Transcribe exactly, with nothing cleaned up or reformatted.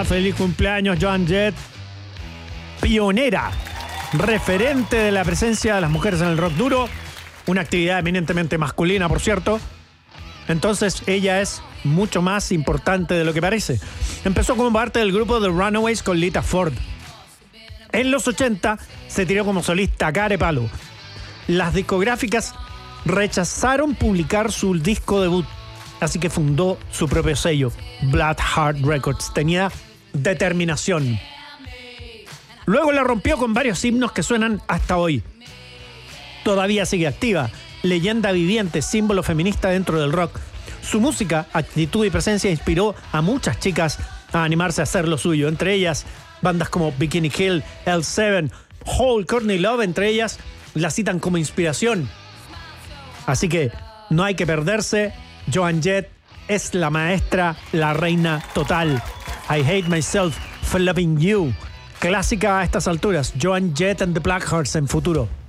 feliz cumpleaños, Joan Jett. Pionera, referente de la presencia de las mujeres en el rock duro. Una actividad eminentemente masculina, por cierto. Entonces, ella es mucho más importante de lo que parece. Empezó como parte del grupo The Runaways con Lita Ford. En los ochenta se tiró como solista care palo. Las discográficas rechazaron publicar su disco debut, así que fundó su propio sello, Blood Heart Records. Tenía determinación. Luego la rompió con varios himnos que suenan hasta hoy. Todavía sigue activa, leyenda viviente, símbolo feminista dentro del rock. Su música, actitud y presencia inspiró a muchas chicas a animarse a hacer lo suyo. Entre ellas, bandas como Bikini Kill, L siete, Hole, Courtney Love, entre ellas, la citan como inspiración. Así que no hay que perderse. Joan Jett es la maestra, la reina total. I Hate Myself for Loving You. Clásica a estas alturas. Joan Jett and the Blackhearts en futuro.